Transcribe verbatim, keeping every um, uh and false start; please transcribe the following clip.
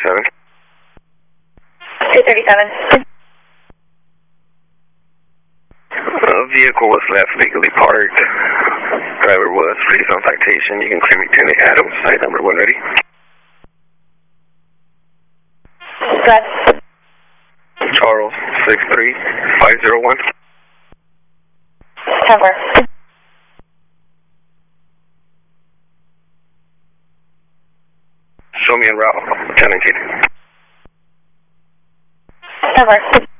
thirty-seven. two thirty-seven. Uh, vehicle was left legally parked. Driver was released on citation. You can claim Lieutenant Adams, site number one ready. Good. Charles, six three five zero one. Cover. Show me en route, Lieutenant Keating. Cover.